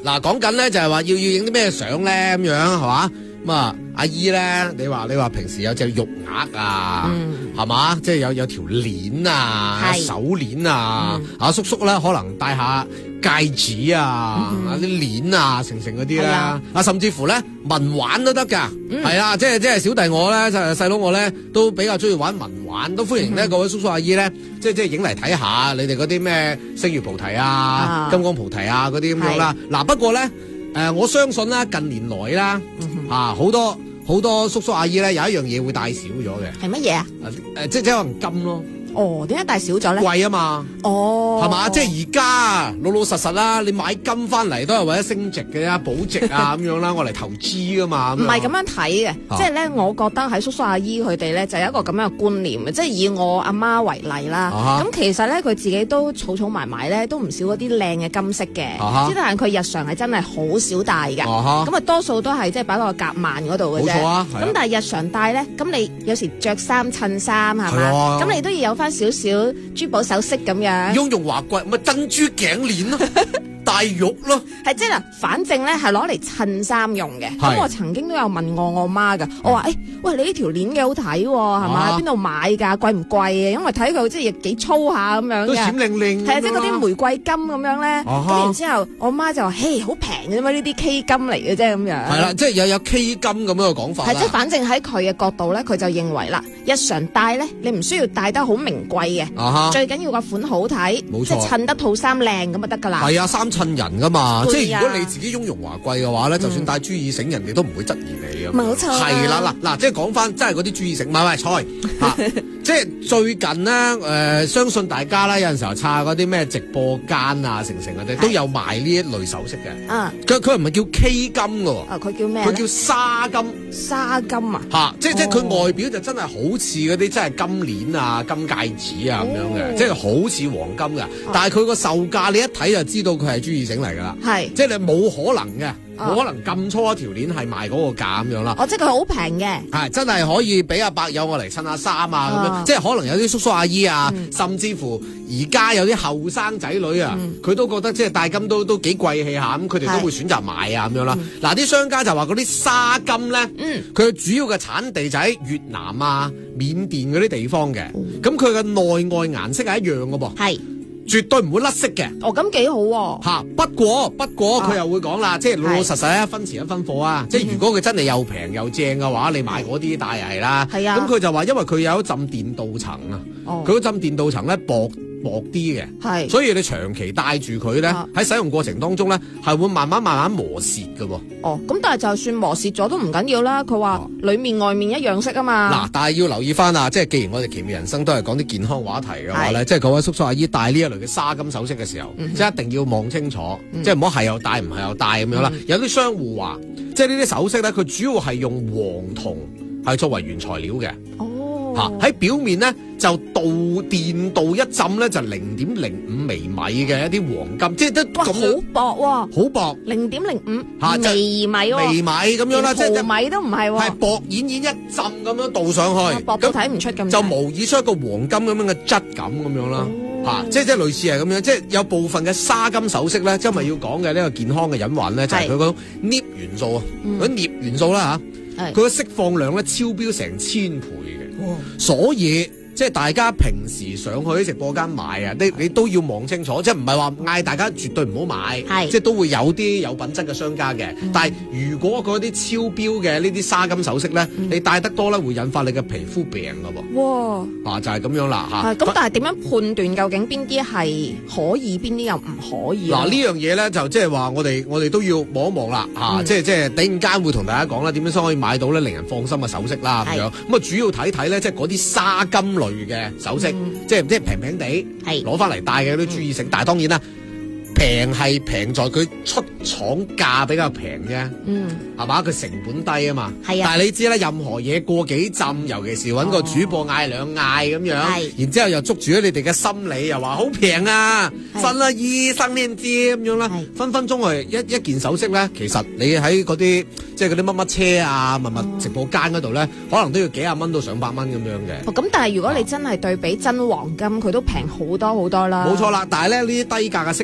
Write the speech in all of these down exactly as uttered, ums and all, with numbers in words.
嗱，講緊咧就係話要要影啲咩相咧咁樣係嘛？咁啊，阿姨咧，你話你話平時有隻玉鈪啊，係嘛、嗯？即係有有條鏈啊，手鏈啊，阿、嗯、叔叔咧可能戴下戒指啊，啲鏈、嗯、啊，成成嗰啲咧，啊甚至乎咧文玩都得㗎，係、嗯、啊，即係即係小弟我咧，就細佬我咧都比較中意玩文玩，都歡迎咧、嗯、各位叔叔阿姨咧，即係即係影嚟睇下你哋嗰啲咩星月菩提啊、啊金剛菩提啊嗰啲咁樣啦。嗱不過咧。誒、呃，我相信啦，近年來啦，嗯、啊，好多好多叔叔阿姨咧，有一樣嘢會帶少咗嘅，係乜嘢啊？誒、呃，即係即係可能金咯。哦，點解帶少咗咧？貴啊嘛，哦，係嘛？即係而家老老實實啦，你買金翻嚟都係為咗升值嘅啦，保值啊咁樣啦，我嚟投資噶嘛。唔係咁樣睇嘅，啊、即係咧，我覺得喺叔叔阿姨佢哋咧就有一個咁樣嘅觀念嘅，即係以我阿媽為例啦。咁、啊、其實咧佢自己都儲儲埋埋咧，都唔少嗰啲靚嘅金飾嘅。啊、之但係佢日常係真係好少戴㗎。咁啊多數都係即係擺個夾萬嗰度嘅啫。冇錯啊。咁、啊、但係日常戴咧，咁你有時着衫襯衫係嘛？咁、啊、你都要有翻少少珠寶首飾咁樣，雍容華貴，咪珍珠頸鏈咯，大玉咯，係即係嗱，反正咧係攞嚟襯衫用嘅。咁我曾經都有問過我媽噶，我話誒、欸，喂，你呢條鏈幾好睇，係嘛？喺邊度買噶？貴唔貴啊？因為睇佢即係幾粗下咁樣嘅，都閃靈靈，係啊，即係嗰啲玫瑰金咁樣咧。咁、啊、然之後，我媽就話：嘿，好平嘅啫嘛，呢啲 K 金嚟嘅啫咁樣。係啦，即係有有 K 金咁樣嘅講法。係即係，反正喺佢嘅角度咧，佢就認為啦，日常戴咧，你唔需要戴得好名貴嘅，啊、最緊要個款好睇，冇錯，即係襯得套衫靚咁就得噶啦。係啊，衫襯人噶嘛，即係如果你自己雍容華貴嘅話咧，嗯、就算戴珠耳繩，人哋都唔會質疑你嘅。冇錯、啊，係啦嗱嗱，即係講翻，即係嗰啲珠耳繩，唔係唔係菜嚇，即係最近咧誒、呃，相信大家啦，有陣時候查嗰啲咩直播間啊，成成嗰啲都有賣呢一類首飾嘅。啊，佢佢唔係叫 K 金嘅喎，啊佢叫咩？佢叫沙金，沙金啊嚇、啊，即係、哦、即係佢外表就真係好似嗰啲真係金鏈啊、金戒指啊咁樣嘅，即係好似黃金嘅，哦、但係佢個售價你一睇就知道佢係珠耳繩嚟㗎啦，係是，即係你冇可能嘅。冇可能咁粗一條鏈係賣嗰個價咁樣啦。哦，即係佢好平嘅。係真係可以俾阿伯友我嚟襯下衫啊咁、哦、樣，即係可能有啲叔叔阿姨啊，嗯、甚至乎而家有啲後生仔女啊，佢、嗯、都覺得即係戴金都都幾貴氣下，咁佢哋都會選擇買啊咁樣啦。嗱、嗯，啲商家就話嗰啲沙金咧，佢、嗯、主要嘅產地就喺越南啊、緬甸嗰啲地方嘅，咁佢嘅內外顏色係一樣嘅噃。係。絕對唔會甩色嘅。哦，咁幾好喎。嚇，不過不過佢又會講啦，即係老老實實一分錢一分貨啊。即係如果佢真係又平又正嘅話，你買嗰啲戴又係啦。係啊。咁佢就話，因為佢有一浸電鍍層啊。哦。佢嗰浸電鍍層咧薄薄啲嘅。係。所以你長期戴住佢咧，喺使用過程當中咧，係會慢慢慢慢磨蝕嘅喎。哦，咁但係就算磨蝕咗都唔緊要啦。佢話裡面外面一樣色啊嘛。嗱，但係要留意翻啊，即係既然我哋奇妙人生都係講啲健康話題嘅話咧，即係各位叔叔阿姨戴呢一類嘅沙金首飾嘅時候，嗯、哼即係一定要望清楚，嗯、即係唔好係又戴唔係又戴咁樣啦。嗯、有啲商戶話，即係呢啲首飾咧，佢主要係用黃銅係作為原材料嘅。哦，嚇喺、啊、表面咧就鍍電鍍一浸咧就零點零五微米嘅一啲黃金，即係都咁好薄喎、啊，好薄，零點零五嚇微米喎、啊，微米咁樣啦，即係毫米都唔係喎，係薄掩掩一浸咁樣鍍上去，啊、薄到睇唔出咁，就模擬出一個黃金咁樣嘅質感咁樣啦。哦嚇、啊，即係即係類似係咁樣，即係有部分嘅沙金首飾咧，即係咪要講嘅呢個健康嘅隱患咧，就係佢嗰種鎳元素啊，嗰啲鎳元素啦嚇，佢嘅釋放量咧超標成千倍嘅，哦、所以。即係大家平時上去直播間買啊，你你都要望清楚，即係唔係話嗌大家絕對唔好買，是即係都會有啲有品質嘅商家嘅。嗯、但係如果嗰啲超標嘅呢啲沙金首飾咧，嗯、你戴得多咧會引發你嘅皮膚病㗎喎。哇！啊，就係、是、咁樣啦嚇。咁但係點樣判斷究竟邊啲係可以，邊啲又唔可以？嗱、啊、呢樣嘢咧就即係話我哋我哋都要望一望啦嚇，嗯、即係即係突然間會同大家講啦，點樣先可以買到咧令人放心嘅首飾啦咁樣。咁啊主要睇睇咧，即係嗰啲沙金類嘅首飾，嗯、即係即係平平地，攞翻嚟戴嘅啲珠耳繩，嗯、但係當然啦，平係平在佢出廠價比較平啫，嗯，係嘛？佢成本低啊嘛，係啊。但係你知啦，任何嘢過幾浸，尤其是揾個主播嗌兩嗌咁樣，係，然之後又捉住咗你哋嘅心理，又話好平啊，信啦醫生呢啲咁樣啦，分分鐘係一一件首飾咧，其實你喺嗰啲即係嗰啲乜乜車啊、乜乜直播間嗰度咧，可能都要幾廿蚊到上百蚊咁樣嘅。咁、哦、但係如果你真係對比真黃金，佢都平好多好多啦。冇錯啦，但係咧呢啲低價嘅飾品咧，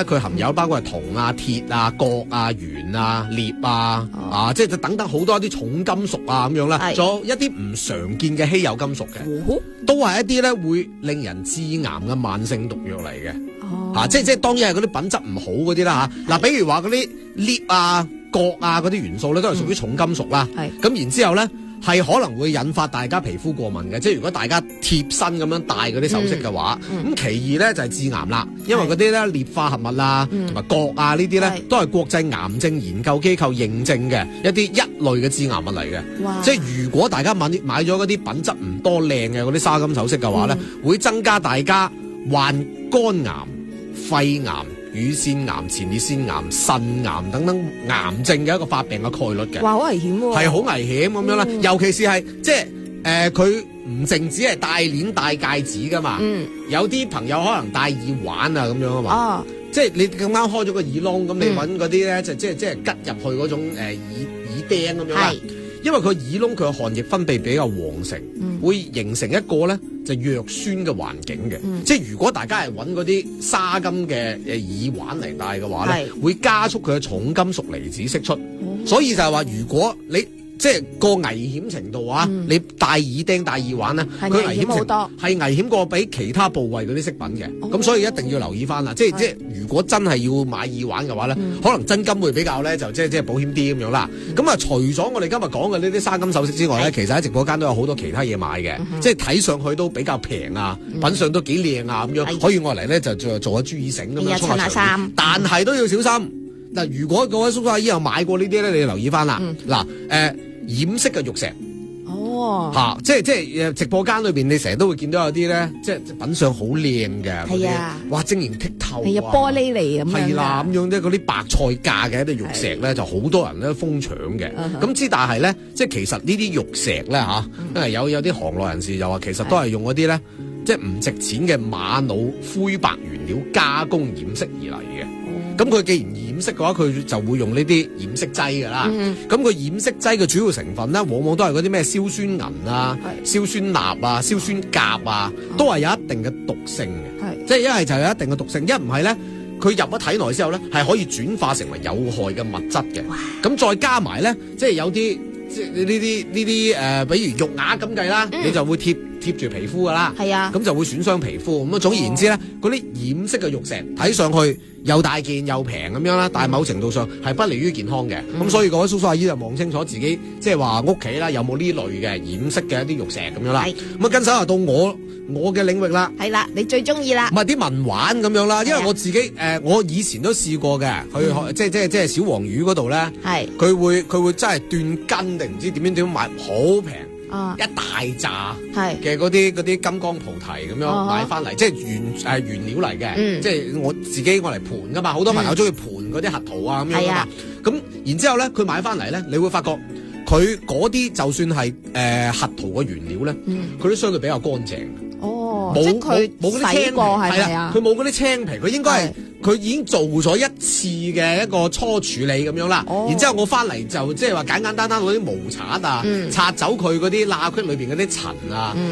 佢含有包括係銅啊、鐵啊、鉻啊、鉛啊、鎳啊，哦、啊，即係等等好多一啲重金屬啊咁樣啦，仲有一啲唔常見嘅稀有金屬嘅，哦、都係一啲咧會令人致癌嘅慢性毒藥嚟嘅。哦，吓、啊，即係即係當然係嗰啲品質唔好嗰啲啦吓。嗱、啊，比如話嗰啲鎳啊、鉻啊嗰啲元素咧，都係屬於重金屬啦。係、嗯，咁然之後咧。係可能會引發大家皮膚過敏嘅，即係如果大家貼身咁樣戴嗰啲首飾嘅話，咁、嗯嗯、其二咧就係、是、致癌啦，因為嗰啲咧鎳化合物啊，同埋鉻啊呢啲咧都係國際癌症研究機構認證嘅一啲一類嘅致癌物嚟嘅。哇！即係如果大家買買咗嗰啲品質唔多靚嘅嗰啲紗金首飾嘅話咧，嗯、會增加大家患肝癌、肺癌、乳腺癌、前列腺癌、腎癌等等癌症嘅一個發病嘅概率嘅。哇，好危險喎！係好危險咁樣啦，嗯、尤其是係即係誒，佢唔淨止係戴鏈戴戒指噶嘛，嗯、有啲朋友可能戴耳環啊咁樣啊嘛，哦、即係你咁啱開咗個耳窿，咁、嗯、你揾嗰啲咧就即係即係吉入去嗰種誒、呃、耳耳釘咁樣啦。因為佢耳窿佢嘅汗液分泌比較旺盛，嗯、會形成一個咧就弱酸嘅環境嘅。嗯、即係如果大家係揾嗰啲紗金嘅誒耳環嚟戴嘅話咧，是會加速佢嘅重金屬離子釋出。嗯、所以就係話，如果你即係個危險程度啊！嗯、你戴耳釘、戴耳環咧，佢危險好多，係危險過比其他部位嗰啲飾品嘅。咁、哦、所以一定要留意翻啦。即係即係，如果真係要買耳環嘅話咧，嗯、可能真金會比較咧就即係即係保險啲咁樣啦。咁啊、嗯，除咗我哋今日講嘅呢啲紗金首飾之外咧，嗯、其實喺直播間都有好多其他嘢買嘅，嗯、哼即係睇上去都比較平啊，嗯、品相都幾靚啊咁樣，嗯、可以愛嚟咧就做做下珠耳繩咁樣沖下涼。但係都要小心嗱，如果各位叔叔阿姨有買過呢啲咧，你要留意翻啦。嗱、嗯，誒。染色嘅玉石，哦，吓、啊，即係即係直播間裏邊，你成日都會見到有啲咧，即係品相好靚嘅，係啊，哇，晶瑩剔透，係啊，玻璃嚟咁樣，係啦，咁樣咧嗰啲白菜價嘅一啲玉石咧，就好多人咧瘋搶嘅，咁之但係咧，即係其實呢啲玉石咧吓，因為有有啲行內人士就話，其實都係用嗰啲咧，即係唔值錢嘅瑪瑙灰白原料加工染色而嚟嘅。咁佢既然染色嘅話，佢就會用呢啲染色劑噶啦。咁佢、嗯、染色劑嘅主要成分咧，往往都係嗰啲咩硝酸銀啊、硝是酸鈉啊、硝酸鉀啊，都係有一定嘅毒性嘅。是即係一係就有一定嘅毒性，一唔係咧，佢入咗體內之後咧，係可以轉化成為有害嘅物質嘅。咁哇再加埋咧，即係有啲即係呢啲呢啲誒，比如玉鈪咁計啦，嗯、你就會貼貼住皮膚噶啦。係啊，咁就會損傷皮膚。咁啊，總而言之咧，嗰啲、哦、染色嘅玉石睇上去又大件又平咁樣啦，但係某程度上係不利於健康嘅。咁、嗯、所以各位叔叔阿姨就望清楚自己，即係話屋企啦有冇呢類嘅染色嘅一啲玉石咁樣啦。咁啊是，跟手又到我我嘅領域啦。係啦，你最中意啦。唔係啲文玩咁樣啦，因為我自己誒、呃，我以前都試過嘅，去、嗯、即係即係即係小黃魚嗰度咧，係佢是會佢會真係斷根定唔知點樣點樣買好平。啊！一大扎嘅嗰啲嗰啲金剛菩提咁樣買翻嚟，即係原誒原料嚟嘅，即係我自己我嚟盤噶嘛，好多朋友中意盤嗰啲核桃啊咁樣噶嘛。咁然之後咧，佢買翻嚟咧，你會發覺佢嗰啲就算係誒核桃嘅原料咧，佢都相對比較乾淨。哦，冇佢冇嗰啲青皮，係啊，佢冇嗰啲青皮，佢應該係。佢已經做咗一次嘅一個初處理咁樣啦，哦、然之後我翻嚟就即係話簡簡單單攞啲毛刷啊，嗯、擦走佢嗰啲罅隙裏邊嗰啲塵啊。嗯